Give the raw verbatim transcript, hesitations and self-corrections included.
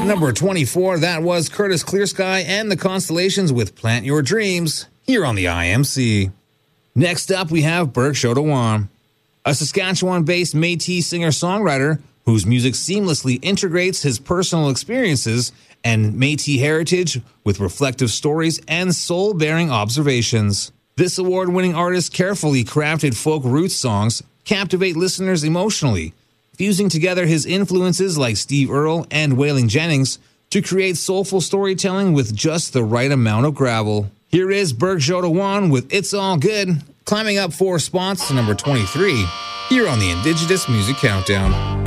At number twenty-four, that was Curtis Clearsky and the Constellations with Plant Your Dreams, here on the I M C. Next up, we have Burke Shodawan, a Saskatchewan-based Métis singer-songwriter whose music seamlessly integrates his personal experiences and Métis heritage with reflective stories and soul-bearing observations. This award-winning artist carefully crafted folk roots songs captivate listeners emotionally, fusing together his influences like Steve Earle and Waylon Jennings to create soulful storytelling with just the right amount of gravel. Here is Burke Shodawan with It's All Good, climbing up four spots to number twenty-three, here on the Indigenous Music Countdown.